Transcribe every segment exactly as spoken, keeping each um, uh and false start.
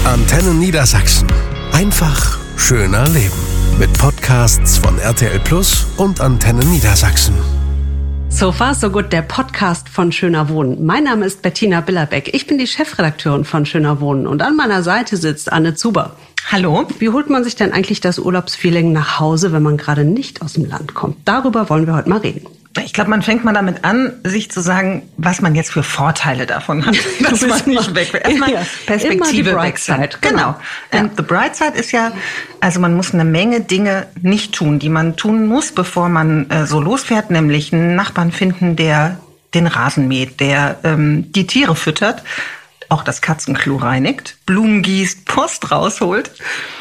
Antenne Niedersachsen. Einfach schöner leben. Mit Podcasts von R T L Plus und Antenne Niedersachsen. So far so good, der Podcast von Schöner Wohnen. Mein Name ist Bettina Billerbeck. Ich bin die Chefredakteurin von Schöner Wohnen und an meiner Seite sitzt Anne Zuber. Hallo. Wie holt man sich denn eigentlich das Urlaubsfeeling nach Hause, wenn man gerade nicht aus dem Land kommt? Darüber wollen wir heute mal reden. Ich glaube, man fängt mal damit an, sich zu sagen, was man jetzt für Vorteile davon hat, dass man nicht weg will. Erstmal ja, Perspektive immer die wechseln. Bright Side, Genau. genau. Und Ja. the bright side ist ja, also man muss eine Menge Dinge nicht tun, die man tun muss, bevor man äh, so losfährt, nämlich einen Nachbarn finden, der den Rasen mäht, der ähm, die Tiere füttert, auch das Katzenklo reinigt, Blumen gießt, Post rausholt.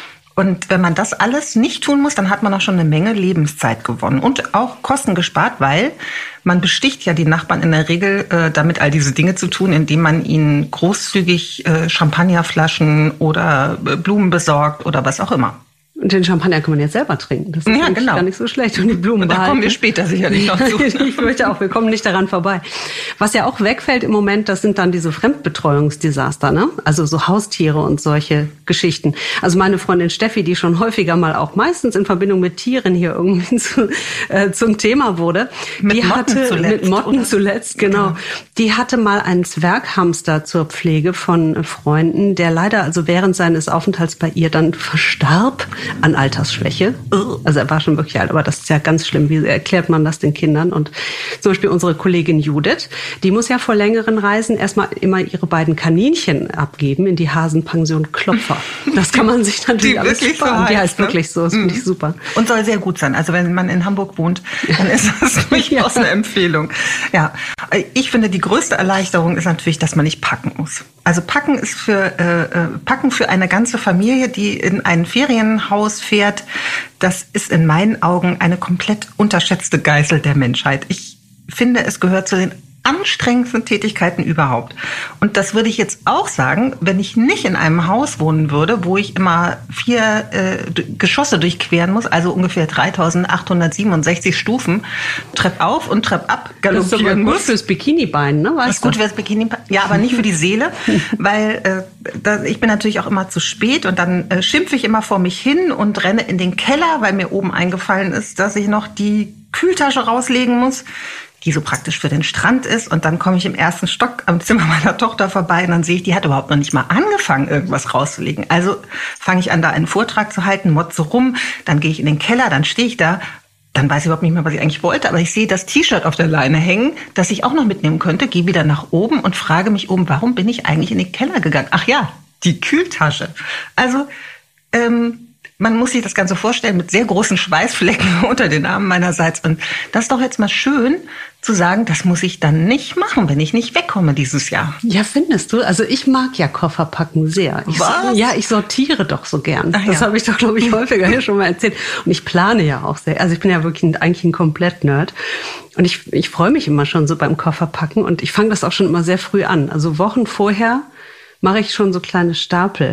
Und wenn man das alles nicht tun muss, dann hat man auch schon eine Menge Lebenszeit gewonnen und auch Kosten gespart, weil man besticht ja die Nachbarn in der Regel, äh, damit all diese Dinge zu tun, indem man ihnen großzügig äh, Champagnerflaschen oder äh, Blumen besorgt oder was auch immer. Und den Champagner kann man jetzt selber trinken. Das ist Ja, eigentlich genau. gar nicht so schlecht. Und die Blumen Und da behalten. kommen wir später sicherlich noch zu. Ich fürchte auch, wir kommen nicht daran vorbei. Was ja auch wegfällt im Moment, das sind dann diese Fremdbetreuungsdesaster, ne? Also so Haustiere und solche Geschichten. Also meine Freundin Steffi, die schon häufiger mal auch meistens in Verbindung mit Tieren hier irgendwie zu, äh, zum Thema wurde. Mit die Motten hatte, zuletzt, Mit Motten oder? zuletzt, genau. Die hatte mal einen Zwerghamster zur Pflege von Freunden, der leider also während seines Aufenthalts bei ihr dann verstarb an Altersschwäche. Also er war schon wirklich alt, aber das ist ja ganz schlimm. Wie erklärt man das den Kindern? Und zum Beispiel unsere Kollegin Judith, die muss ja vor längeren Reisen erstmal immer ihre beiden Kaninchen abgeben in die Hasenpension Klopfer. Das kann man sich natürlich Die alles wirklich so sparen. Die heißt, heißt ne? wirklich so, das finde ich super. Und soll sehr gut sein. Also wenn man in Hamburg wohnt, dann ist das durchaus eine Empfehlung. Ja, ich finde, die größte Erleichterung ist natürlich, dass man nicht packen muss. Also packen ist für äh, packen für eine ganze Familie, die in ein Ferienhaus fährt, das ist in meinen Augen eine komplett unterschätzte Geißel der Menschheit. Ich finde, es gehört zu den anstrengendsten Tätigkeiten überhaupt. Und das würde ich jetzt auch sagen, wenn ich nicht in einem Haus wohnen würde, wo ich immer vier äh, Geschosse durchqueren muss, also ungefähr dreitausendachthundertsiebenundsechzig Stufen, Trepp auf und Trepp ab Das ist aber galoppieren gut muss. fürs Bikini-Bein, ne? Das Weißt ist gut du? fürs Bikini, ja, aber nicht für die Seele, weil äh, da, ich bin natürlich auch immer zu spät und dann äh, schimpfe ich immer vor mich hin und renne in den Keller, weil mir oben eingefallen ist, dass ich noch die Kühltasche rauslegen muss, die so praktisch für den Strand ist. Und dann komme ich im ersten Stock am Zimmer meiner Tochter vorbei und dann sehe ich, die hat überhaupt noch nicht mal angefangen, irgendwas rauszulegen. Also fange ich an, da einen Vortrag zu halten, motze rum, dann gehe ich in den Keller, dann stehe ich da, dann weiß ich überhaupt nicht mehr, was ich eigentlich wollte, aber ich sehe das T-Shirt auf der Leine hängen, das ich auch noch mitnehmen könnte, gehe wieder nach oben und frage mich oben, warum bin ich eigentlich in den Keller gegangen? Ach ja, die Kühltasche. Also, ähm, man muss sich das Ganze vorstellen mit sehr großen Schweißflecken unter den Armen meinerseits. Und das ist doch jetzt mal schön zu sagen, das muss ich dann nicht machen, wenn ich nicht wegkomme dieses Jahr. Ja, findest du? Also ich mag ja Kofferpacken sehr. Ich, Was? Ja, ich sortiere doch so gern. Ach Das ja. habe ich doch, glaube ich, häufiger hier schon mal erzählt. Und ich plane ja auch sehr. Also ich bin ja wirklich ein, eigentlich ein Komplett-Nerd. Und ich, ich freue mich immer schon so beim Kofferpacken. Und ich fange das auch schon immer sehr früh an. Also Wochen vorher mache ich schon so kleine Stapel.